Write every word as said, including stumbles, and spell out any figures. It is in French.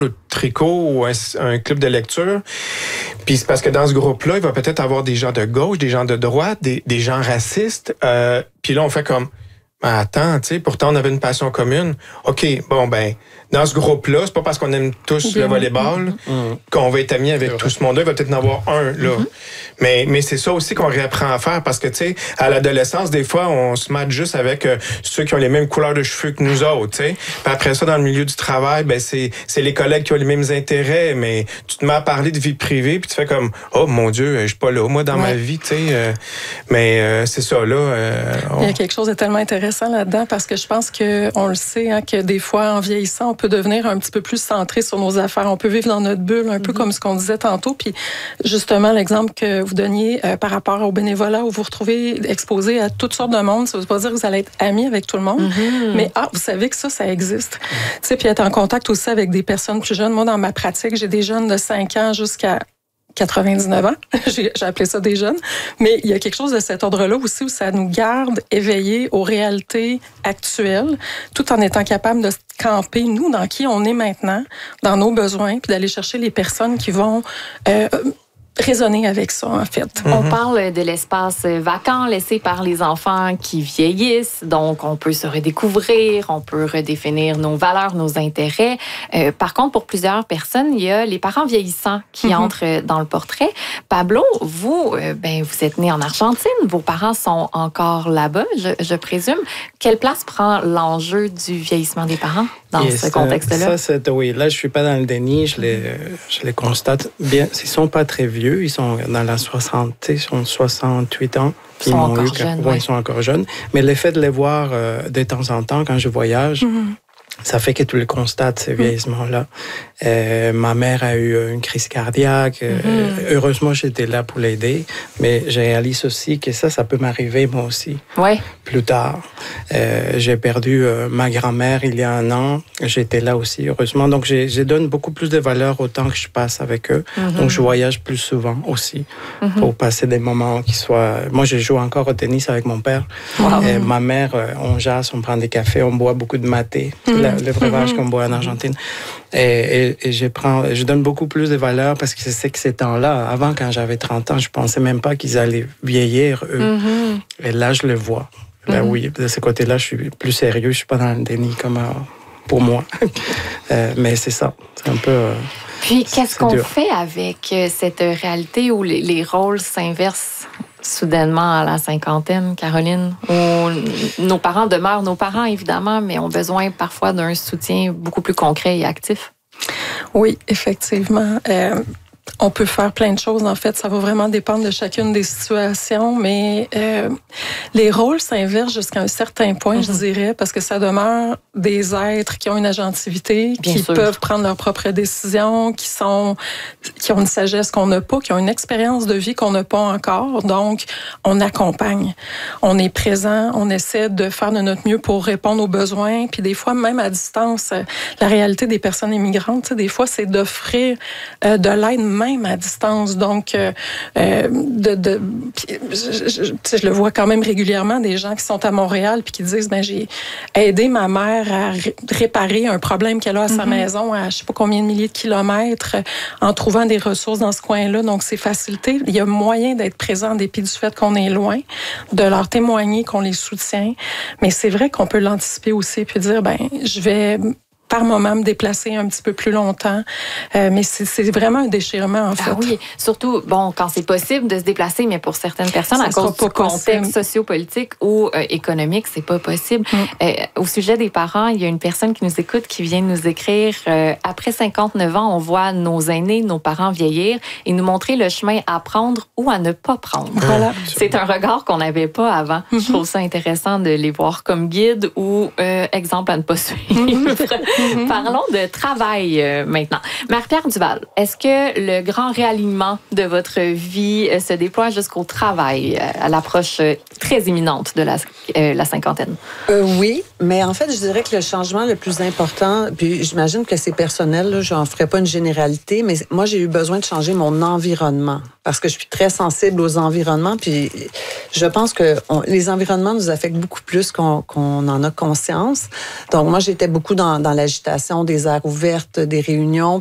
de tricot ou un, un club de lecture. Puis c'est parce que dans ce groupe-là, il va peut-être avoir des gens de gauche, des gens de droite, des, des gens racistes. Euh, puis là, on fait comme, ben attends, tu sais, pourtant on avait une passion commune. OK, bon ben, dans ce groupe-là, c'est pas parce qu'on aime tous le volleyball mm-hmm. qu'on va être amis avec tout ce monde-là. Il va peut-être en avoir un, là. Mm-hmm. Mais, mais c'est ça aussi qu'on réapprend à faire parce que, tu sais, à l'adolescence, des fois, on se matche juste avec euh, ceux qui ont les mêmes couleurs de cheveux que nous autres, tu sais. Puis après ça, dans le milieu du travail, ben c'est, c'est les collègues qui ont les mêmes intérêts, mais tu te mets à parler de vie privée, puis tu fais comme, oh mon Dieu, je suis pas là, moi, dans ouais. ma vie, tu sais. Euh, mais euh, c'est ça, là. Euh, on... Il y a quelque chose de tellement intéressant là-dedans parce que je pense qu'on le sait, hein, que des fois, en vieillissant, on peut devenir un petit peu plus centré sur nos affaires. On peut vivre dans notre bulle, un mm-hmm. peu comme ce qu'on disait tantôt. Puis justement, l'exemple que vous donniez euh, par rapport au bénévolat où vous vous retrouvez exposé à toutes sortes de monde, ça ne veut pas dire que vous allez être amis avec tout le monde, mm-hmm. mais ah, vous savez que ça, ça existe. Mm-hmm. Tu sais, puis être en contact aussi avec des personnes plus jeunes. Moi, dans ma pratique, j'ai des jeunes de cinq ans jusqu'à quatre-vingt-dix-neuf ans, j'ai, j'ai appelé ça des jeunes, mais il y a quelque chose de cet ordre-là aussi où ça nous garde éveillés aux réalités actuelles, tout en étant capable de se camper, nous, dans qui on est maintenant, dans nos besoins, puis d'aller chercher les personnes qui vont euh, raisonner avec ça, en fait. Mm-hmm. On parle de l'espace vacant laissé par les enfants qui vieillissent, donc on peut se redécouvrir, on peut redéfinir nos valeurs, nos intérêts. Euh, par contre, pour plusieurs personnes, il y a les parents vieillissants qui mm-hmm. entrent dans le portrait. Pablo, vous, euh, ben, vous êtes né en Argentine, vos parents sont encore là-bas, je, je présume. Quelle place prend l'enjeu du vieillissement des parents dans yes, ce contexte-là? Ça, c'est, oui, là, je suis pas dans le déni, je les, je les constate bien. Ils sont pas très vieux. Ils sont dans la soixante, ils sont soixante-huit ans. Ils sont encore eu, jeunes. Ouais, ils sont encore jeunes. Mais le fait de les voir euh, de temps en temps quand je voyage, mm-hmm. ça fait que tu le constates, ces vieillissements-là. Euh, ma mère a eu une crise cardiaque. Mm-hmm. Heureusement, j'étais là pour l'aider. Mais je réalise aussi que ça, ça peut m'arriver moi aussi. Ouais. Plus tard. Euh, j'ai perdu euh, ma grand-mère il y a un an. J'étais là aussi, heureusement. Donc, je, je donne beaucoup plus de valeur au temps que je passe avec eux. Mm-hmm. Donc, je voyage plus souvent aussi mm-hmm. pour passer des moments qui soient... Moi, je joue encore au tennis avec mon père. Wow. Et ma mère, on jase, on prend des cafés, on boit beaucoup de maté. Mm-hmm. Le breuvage mm-hmm. qu'on boit en Argentine. Et, et, et je prends, je donne beaucoup plus de valeur parce que je sais que ces temps-là, avant, quand j'avais trente ans, je pensais même pas qu'ils allaient vieillir, eux. Mm-hmm. Et là, je le vois. Là, mm-hmm. oui, de ce côté-là, je suis plus sérieux. Je suis pas dans le déni comme euh, pour moi. euh, mais c'est ça. C'est un peu... Euh, Puis, qu'est-ce qu'on dur. fait avec cette réalité où les, les rôles s'inversent soudainement à la cinquantaine, Caroline, où nos parents demeurent nos parents, évidemment, mais ont besoin parfois d'un soutien beaucoup plus concret et actif? Oui, effectivement. Euh, on peut faire plein de choses, en fait. Ça va vraiment dépendre de chacune des situations, mais euh, les rôles s'inversent jusqu'à un certain point, mm-hmm. je dirais, parce que ça demeure des êtres qui ont une agentivité, Bien qui sûr. peuvent prendre leurs propres décisions, qui sont, qui ont une sagesse qu'on n'a pas, qui ont une expérience de vie qu'on n'a pas encore. Donc, on accompagne. On est présent, on essaie de faire de notre mieux pour répondre aux besoins, puis des fois, même à distance, la réalité des personnes immigrantes, tu sais, des fois, c'est d'offrir euh, de l'aide même à distance. Donc, euh, de, de, je, je, je le vois quand même régulièrement, des gens qui sont à Montréal puis qui disent, ben j'ai aidé ma mère à ré- réparer un problème qu'elle a à sa mm-hmm. maison à je sais pas combien de milliers de kilomètres en trouvant des ressources dans ce coin-là. Donc, c'est facilité. Il y a moyen d'être présent en dépit du fait qu'on est loin, de leur témoigner qu'on les soutient. Mais c'est vrai qu'on peut l'anticiper aussi puis dire, ben je vais... par moment me déplacer un petit peu plus longtemps. Euh, mais c'est, c'est vraiment un déchirement, en fait. Ah oui, surtout, bon, quand c'est possible de se déplacer, mais pour certaines personnes, ça à cause du contexte sociopolitique ou euh, économique, c'est pas possible. Mm. Euh, au sujet des parents, il y a une personne qui nous écoute qui vient nous écrire euh, « Après cinquante-neuf ans, on voit nos aînés, nos parents vieillir et nous montrer le chemin à prendre ou à ne pas prendre. » Voilà. C'est un regard qu'on n'avait pas avant. Mm-hmm. Je trouve ça intéressant de les voir comme guide ou euh, exemple à ne pas suivre. Mm-hmm. Mm-hmm. Parlons de travail euh, maintenant. Marie-Pierre Duval, est-ce que le grand réalignement de votre vie euh, se déploie jusqu'au travail euh, à l'approche euh, très imminente de la, euh, la cinquantaine? Euh, oui, mais en fait, je dirais que le changement le plus important, puis j'imagine que c'est personnel, là, je n'en ferai pas une généralité, mais moi, j'ai eu besoin de changer mon environnement. parce que je suis très sensible aux environnements. Puis je pense que on, les environnements nous affectent beaucoup plus qu'on, qu'on en a conscience. Donc moi, j'étais beaucoup dans, dans l'agitation des aires ouvertes, des réunions.